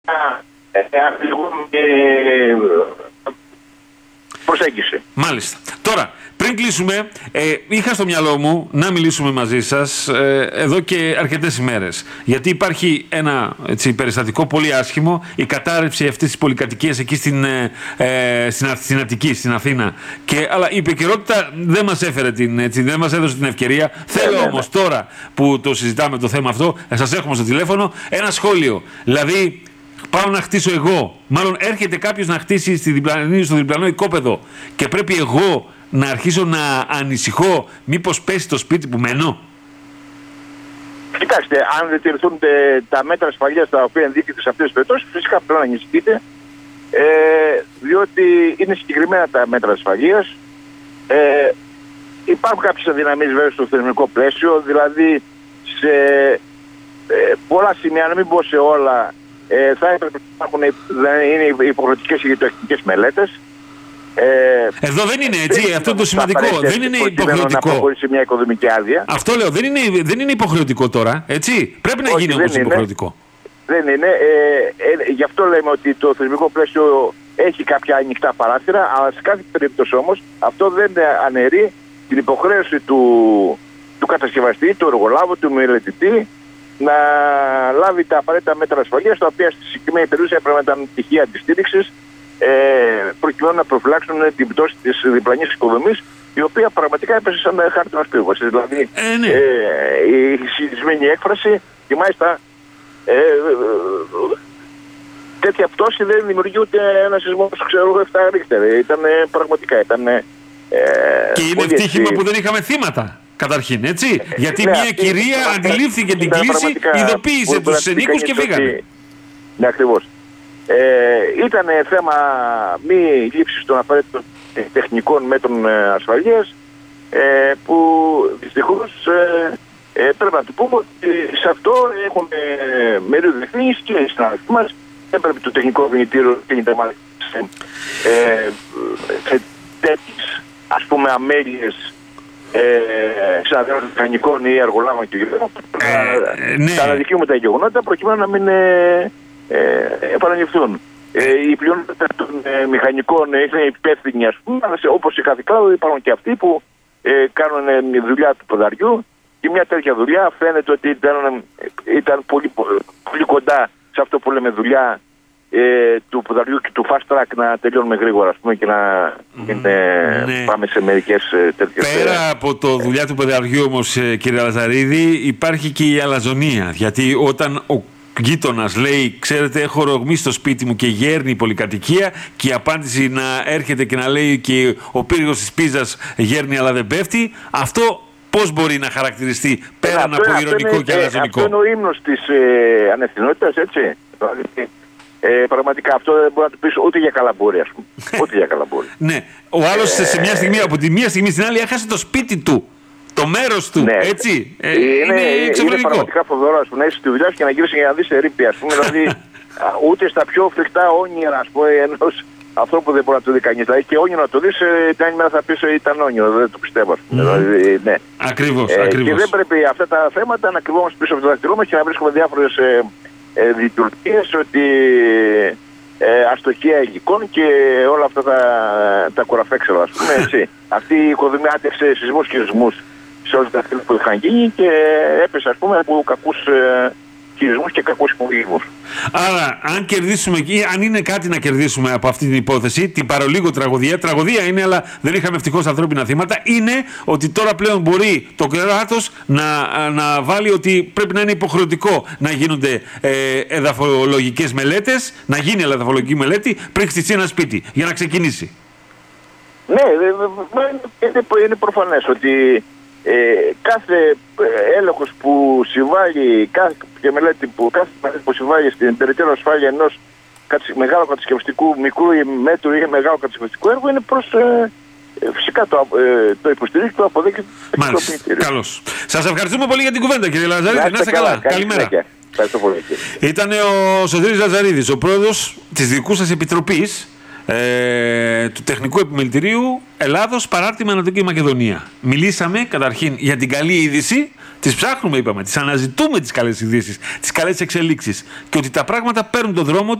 προσέγγιση. Μάλιστα. Τώρα, πριν κλείσουμε, είχα στο μυαλό μου να μιλήσουμε μαζί σας εδώ και αρκετές ημέρες. Γιατί υπάρχει ένα περιστατικό πολύ άσχημο, η κατάρρευση αυτής της πολυκατοικίας εκεί στην Αττική, στην Αθήνα. Αλλά η επικαιρότητα δεν μας έφερε δεν μας έδωσε την ευκαιρία. Θέλω όμως τώρα που το συζητάμε το θέμα αυτό, σας έχουμε στο τηλέφωνο, ένα σχόλιο. Δηλαδή, πάω να χτίσω εγώ. Μάλλον έρχεται κάποιος να χτίσει στο διπλανό οικόπεδο και πρέπει εγώ να αρχίσω να ανησυχώ μήπως πέσει το σπίτι που μένω. Κοιτάξτε, αν δεν τηρηθούν τα μέτρα ασφαλείας τα οποία ενδείκνυται σε αυτές τις περιπτώσεις, φυσικά πρέπει να ανησυχείτε, διότι είναι συγκεκριμένα τα μέτρα ασφαλείας. Υπάρχουν κάποιες αδυναμίες βέβαια στο θεσμικό πλαίσιο, δηλαδή σε πολλά σημεία, να μην πω σε όλα, θα έπρεπε να είναι υποχρεωτικές υγειοτεχνικές μελέτες. Εδώ δεν είναι έτσι, αυτό το σημαντικό. Δεν είναι υποχρεωτικό. Να προχωρήσει μια οικοδομική άδεια. Αυτό λέω, δεν είναι υποχρεωτικό τώρα, έτσι. Πρέπει να γίνει όμως υποχρεωτικό. Δεν είναι. Γι' αυτό λέμε ότι το θεσμικό πλαίσιο έχει κάποια ανοιχτά παράθυρα, αλλά σε κάθε περίπτωση όμως αυτό δεν αναιρεί την υποχρέωση του κατασκευαστή, του εργολάβου, του μελετητή να λάβει τα απαραίτητα μέτρα ασφαλείας, τα οποία στη συγκεκριμένη περίπτωση έπρεπε να ήταν πτυχία αντιστήριξης, προκειμένου να προφυλάξουν την πτώση της διπλανής οικοδομής, η οποία πραγματικά έπεσε σαν χάρτινος πύργος. Δηλαδή, ναι. η συνηθισμένη έκφραση, και μάλιστα τέτοια πτώση δεν δημιουργεί ούτε ένα σεισμό, ξέρω, 7 Ρίχτερ. Ήταν πραγματικά. Και είναι ευτύχημα που δεν είχαμε θύματα. Καταρχήν, έτσι. Γιατί μια κυρία αντιλήφθηκε την κλίση, ειδοποίησε τους ενοίκους και φύγανε. Ναι, ακριβώς. Ήταν θέμα μη λήψης των απαραίτητων τεχνικών μέτρων ασφαλείας, που δυστυχώς πρέπει να του πούμε ότι σε αυτό έχουμε μερίδιο ευθύνης και οι συνάδελφοι μας. Έπρεπε το τεχνικό δυνητήριο και σε τέτοιες, ας πούμε, αμέλειες συναδέλφων μηχανικών ή εργολάβων και να αναδεικνύουμε τα γεγονότα προκειμένου να μην επαναληφθούν. Η πλειονότητα των μηχανικών είναι υπεύθυνοι, ας πούμε, όπως σε κάθε κλάδο υπάρχουν και αυτοί που κάνουν δουλειά του ποδαριού, και μια τέτοια δουλειά φαίνεται ότι ήταν πολύ κοντά σε αυτό που λέμε δουλειά του ποδαριού και του fast track, να τελειώνουμε γρήγορα, ας πούμε, και να πάμε σε μερικές τέτοιες. Πέρα από το δουλειά του ποδαριού όμως, κύριε Λαζαρίδη, υπάρχει και η αλαζονία. Γιατί όταν ο γείτονας λέει, ξέρετε, έχω ρογμή στο σπίτι μου και γέρνει η πολυκατοικία, και η απάντηση να έρχεται και να λέει και ο πύργος της Πίζας γέρνει αλλά δεν πέφτει, αυτό πώς μπορεί να χαρακτηριστεί πέραν από ηρωνικό και αλαζονικό? Αυτό είναι ο ύμνος της ανευθυνότητας, έτσι. Πραγματικά αυτό δεν μπορεί να του πεις ούτε για καλαμπούρη, ας πούμε. Ούτε για καλαμπούρη. Ναι. Ο άλλος σε μια στιγμή, από τη μία στιγμή στην άλλη, έχασε το σπίτι του. Το μέρος του, ναι. Έτσι. Είναι εξωφρενικό. Είναι πραγματικά φοβερό, ας πούμε, να είσαι στη δουλειά σου και να γυρίσεις για να δεις ερήπια, ας πούμε. Δηλαδή, ούτε στα πιο φρικτά όνειρα, ας πούμε, ενός ανθρώπου δεν μπορεί να το δει κανείς. Δηλαδή, και όνειρο να το δεις, την άλλη μέρα θα πεις ήταν όνειρο, δεν το πιστεύω, ας πούμε. Δηλαδή, ναι. Ακριβώς. Και δεν πρέπει αυτά τα θέματα να κρυβόμαστε πίσω από το δάχτυλό μας και να βρίσκουμε διάφορες λειτουργίες, ότι αστοχία υλικών και όλα αυτά τα κουραφέξελα, ας πούμε, έτσι. Αυτή η οικοδομή άντεξε σεισμούς και σεισμούς σε όλες τα που είχαν γίνει και έπεσε, ας πούμε, από κακούς χειρισμούς και κακούς υπολογισμούς. Άρα, αν κερδίσουμε εκεί, αν είναι κάτι να κερδίσουμε από αυτή την υπόθεση, την παρολίγο τραγωδία είναι, αλλά δεν είχαμε ευτυχώς ανθρώπινα θύματα, είναι ότι τώρα πλέον μπορεί το κράτος να βάλει ότι πρέπει να είναι υποχρεωτικό να γίνονται εδαφολογικές μελέτες, να γίνει εδαφολογική μελέτη πριν χτιστεί ένα σπίτι, για να ξεκινήσει. Ναι, είναι προφανές ότι κάθε έλεγχος που συμβάλλει, κάθε μελέτη που συμβάλλει στην περαιτέρω ασφάλεια ενός μεγάλου κατασκευαστικού, μικρού ή μέτρου ή μεγάλου κατασκευαστικού έργου, είναι προς φυσικά το υποστηρίζει, το αποδέχεται. Μάλιστα. Καλώς. Σας ευχαριστούμε πολύ για την κουβέντα, κύριε Λαζαρίδη. Να είστε καλά. Καλημέρα. Ευχαριστώ πολύ. Ήταν ο Σωτήρης Λαζαρίδης, ο πρόεδρος της δικού σας επιτροπής του Τεχνικού Επιμελητηρίου Ελλάδος παράρτημα Ανατολική Μακεδονία. Μιλήσαμε καταρχήν για την καλή είδηση. Τις ψάχνουμε, είπαμε, τις αναζητούμε τις καλές ειδήσεις, τις καλές εξελίξεις. Και ότι τα πράγματα παίρνουν τον δρόμο